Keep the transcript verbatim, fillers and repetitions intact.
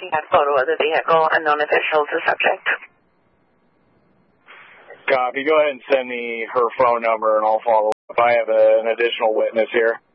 taking a photo of the vehicle. Unknown official is the subject. Copy. Go ahead and send me her phone number, and I'll follow up. I have a, an additional witness here.